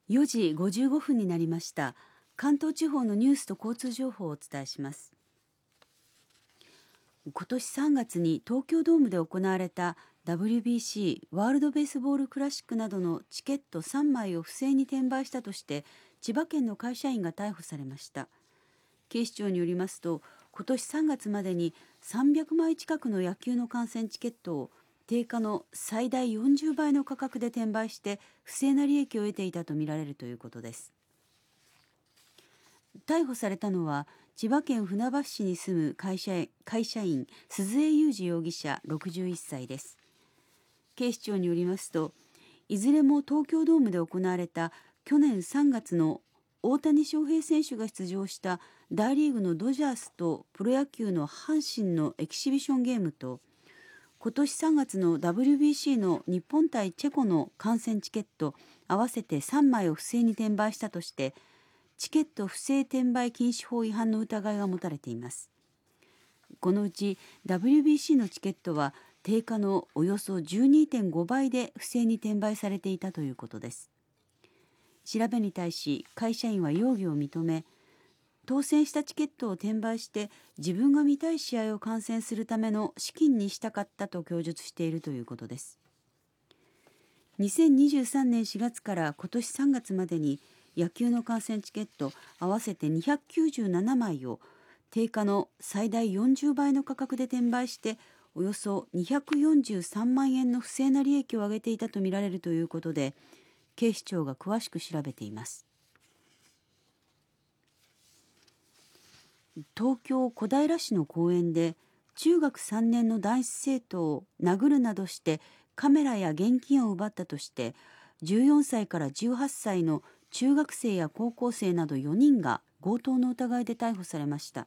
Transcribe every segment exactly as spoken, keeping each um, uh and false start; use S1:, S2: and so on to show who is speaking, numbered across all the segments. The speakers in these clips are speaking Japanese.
S1: よじごじゅうごふんになりました。関東地方のニュースと交通情報をお伝えします。今年さんがつに東京ドームで行われた ダブリュービーシー ワールドベースボールクラシックなどのチケットさんまいを不正に転売したとして千葉県の会社員が逮捕されました。警視庁によりますと、今年さんがつまでにさんびゃくまい近くの野球の観戦チケットを定価の最大よんじゅうばいの価格で転売して不正な利益を得ていたとみられるということです。逮捕されたのは千葉県船橋市に住む会社会社員鈴江裕二容疑者ろくじゅういっさいです。警視庁によりますと、いずれも東京ドームで行われた去年さんがつの大谷翔平選手が出場した大リーグのドジャースとプロ野球の阪神のエキシビションゲームと、今年さんがつの ダブリュービーシー の日本対チェコの観戦チケット合わせてさんまいを不正に転売したとしてチケット不正転売禁止法違反の疑いが持たれています。このうち ダブリュービーシー のチケットは定価のおよそ じゅうにてんごばいで不正に転売されていたということです。調べに対し会社員は容疑を認め、当選したチケットを転売して自分が見たい試合を観戦するための資金にしたかったと供述しているということです。にせんにじゅうさんねんしがつから今年さんがつまでに野球の観戦チケット合わせてにひゃくきゅうじゅうななまいを定価の最大よんじゅうばいの価格で転売しておよそにひゃくよんじゅうさんまんえんの不正な利益を上げていたとみられるということで、警視庁が詳しく調べています。東京小平市の公園で中学さんねんの男子生徒を殴るなどしてカメラや現金を奪ったとしてじゅうよんさいからじゅうはっさいの中学生や高校生などよにんが強盗の疑いで逮捕されました。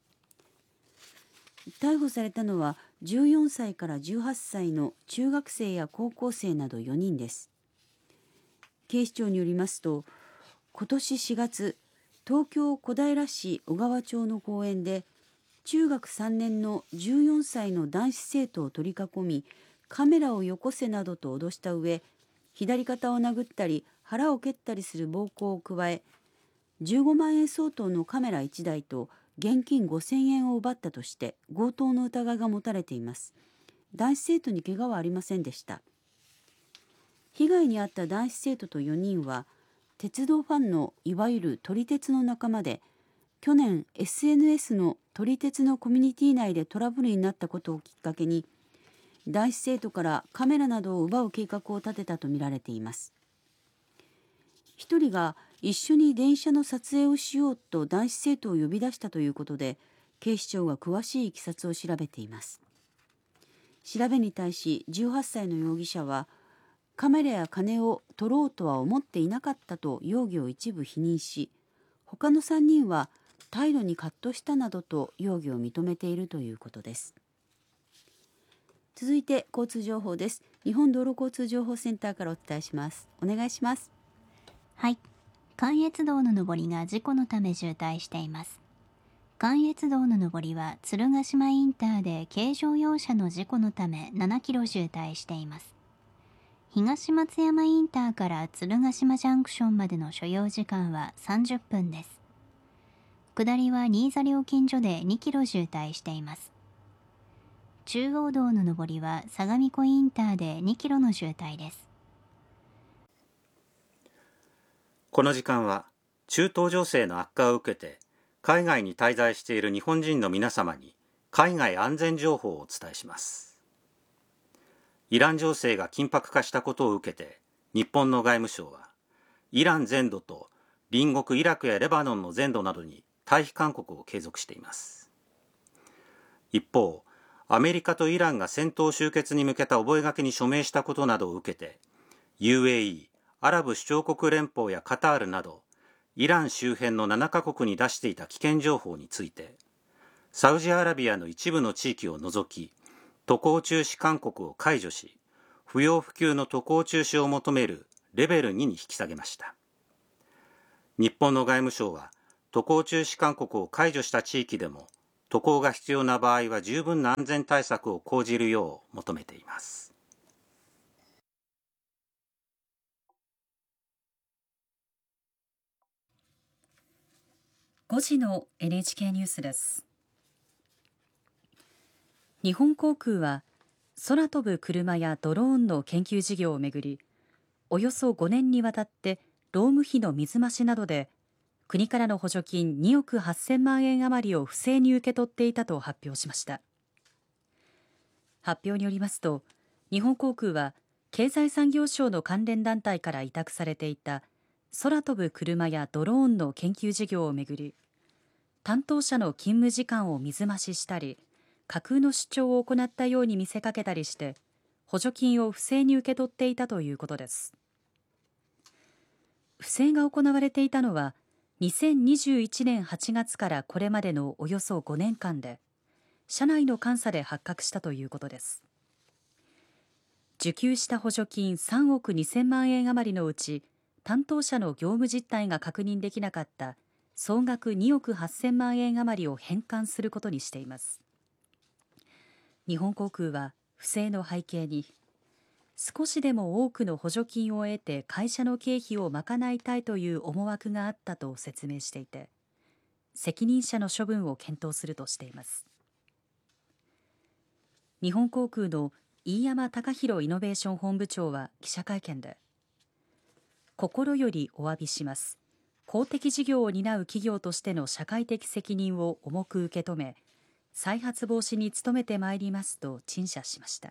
S1: 逮捕されたのはじゅうよんさいからじゅうはっさいの中学生や高校生などよにんです。警視庁によりますと、今年しがつ東京小平市小川町の公園で中学さんねんのじゅうよんさいの男子生徒を取り囲みカメラをよこせなどと脅した上、左肩を殴ったり腹を蹴ったりする暴行を加えじゅうごまんえん相当のカメラいちだいと現金ごせんえんを奪ったとして強盗の疑いが持たれています。男子生徒に怪我はありませんでした。被害に遭った男子生徒とよにんは鉄道ファンのいわゆる撮り鉄の仲間で、去年 エスエヌエス の撮り鉄のコミュニティ内でトラブルになったことをきっかけに男子生徒からカメラなどを奪う計画を立てたとみられています。一人が一緒に電車の撮影をしようと男子生徒を呼び出したということで、警視庁が詳しいいきさつを調べています。調べに対しじゅうはっさいの容疑者は、カメラや金を取ろうとは思っていなかったと容疑を一部否認し、他のさんにんは態度にカッとしたなどと容疑を認めているということです。続いて交通情報です。日本道路交通情報センターからお伝えします。お願いします。
S2: はい、関越道の上りが事故のため渋滞しています。関越道の上りは鶴ヶ島インターで軽乗用車の事故のためななキロ渋滞しています。東松山インターから鶴ヶ島ジャンクションまでの所要時間はさんじゅっぷんです。下りは新座料金所でにキロ渋滞しています。中央道の上りは相模湖インターでにキロの渋滞です。
S3: この時間は中東情勢の悪化を受けて海外に滞在している日本人の皆様に海外安全情報をお伝えします。イラン情勢が緊迫化したことを受けて日本の外務省はイラン全土と隣国イラクやレバノンの全土などに退避勧告を継続しています。一方、アメリカとイランが戦闘終結に向けた覚書に署名したことなどを受けて ユーエーイー、アラブ首長国連邦やカタールなどイラン周辺のななかこくに出していた危険情報についてサウジアラビアの一部の地域を除き渡航中止勧告を解除し、不要不急の渡航中止を求めるレベルにに引き下げました。日本の外務省は渡航中止勧告を解除した地域でも渡航が必要な場合は十分な安全対策を講じるよう求めています。
S4: ごじの エヌエイチケー ニュースです。日本航空は空飛ぶ車やドローンの研究事業をめぐり、およそごねんにわたって労務費の水増しなどで国からの補助金におくはっせんまんえん余りを不正に受け取っていたと発表しました。発表によりますと、日本航空は経済産業省の関連団体から委託されていた空飛ぶ車やドローンの研究事業をめぐり、担当者の勤務時間を水増ししたり、架空の出張を行ったように見せかけたりして補助金を不正に受け取っていたということです。不正が行われていたのはにせんにじゅういちねんはちがつからこれまでのおよそごねんかんで、社内の監査で発覚したということです。受給した補助金さんおくにせんまんえん余りのうち、担当者の業務実態が確認できなかった総額におくはっせんまんえん余りを返還することにしています。日本航空は不正の背景に、少しでも多くの補助金を得て会社の経費を賄いたいという思惑があったと説明していて、責任者の処分を検討するとしています。日本航空の飯山隆弘イノベーション本部長は記者会見で、心よりお詫びします。公的事業を担う企業としての社会的責任を重く受け止め、再発防止に努めてまいりますと陳謝しました。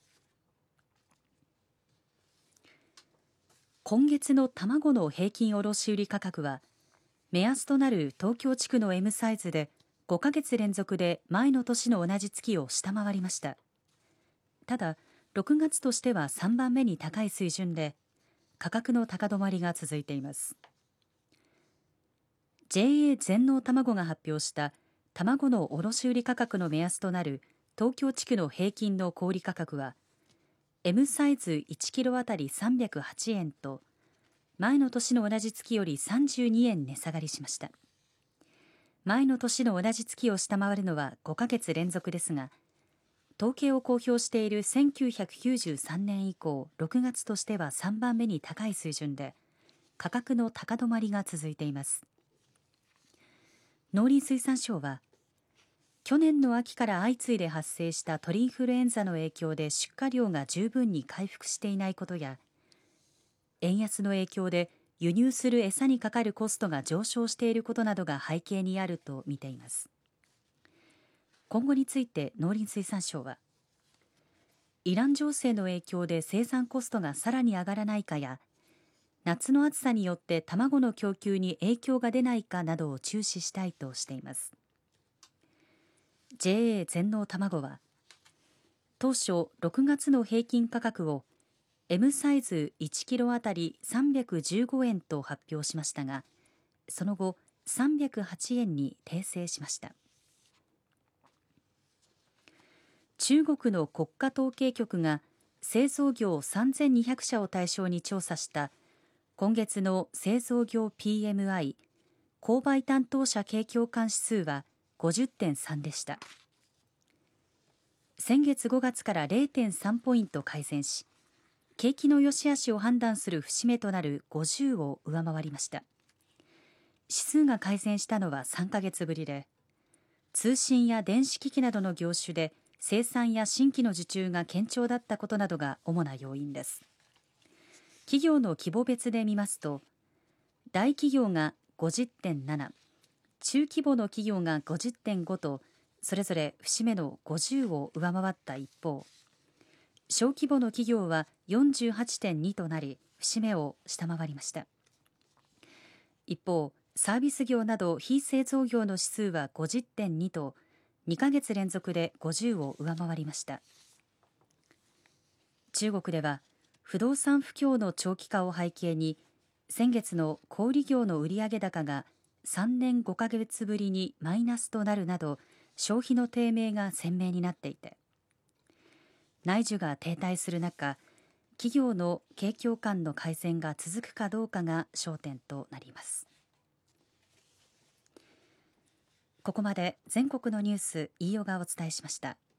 S4: 今月の卵の平均卸売価格は、目安となる東京地区の エム サイズでごかげつ連続で前の年の同じ月を下回りました。ただ、ろくがつとしてはさんばんめに高い水準で、価格の高止まりが続いています。ジェーエー 全農たまごが発表した卵の卸売価格の目安となる東京地区の平均の小売価格は M サイズいちキロあたりさんびゃくはちえんと、前の年の同じ月よりさんじゅうにえん値下がりしました。前の年の同じ月を下回るのはごかげつ連続ですが、統計を公表しているせんきゅうひゃくきゅうじゅうさんねん以降ろくがつとしてはさんばんめに高い水準で、価格の高止まりが続いています。農林水産省は、去年の秋から相次いで発生した鳥インフルエンザの影響で出荷量が十分に回復していないことや、円安の影響で輸入する餌にかかるコストが上昇していることなどが背景にあると見ています。今後について農林水産省は、イラン情勢の影響で生産コストがさらに上がらないかや、夏の暑さによって卵の供給に影響が出ないかなどを注視したいとしています。ジェーエー 全農たまごは、当初ろくがつの平均価格を M サイズいちキロあたりさんびゃくじゅうごえんと発表しましたが、その後さんびゃくはちえんに訂正しました。中国の国家統計局が製造業さんぜんにひゃくしゃを対象に調査した今月の製造業 ピーエムアイ 購買担当者景況感指数は ごじゅってんさん でした。先月ごがつから れいてんさん ポイント改善し、景気の良し悪しを判断する節目となるごじゅうを上回りました。指数が改善したのはさんかげつぶりで、通信や電子機器などの業種で生産や新規の受注が堅調だったことなどが主な要因です。企業の規模別で見ますと、大企業が ごじゅってんなな、中規模の企業が ごじゅってんご と、それぞれ節目のごじゅうを上回った一方、小規模の企業は よんじゅうはちてんに となり、節目を下回りました。一方、サービス業など非製造業の指数は ごじゅってんに と、にかげつ連続でごじゅうを上回りました。中国では不動産不況の長期化を背景に、先月の小売業の売上高がさんねんごかげつぶりにマイナスとなるなど、消費の低迷が鮮明になっていて、内需が停滞する中、企業の景況感の改善が続くかどうかが焦点となります。ここまで全国のニュース、飯尾がお伝えしました。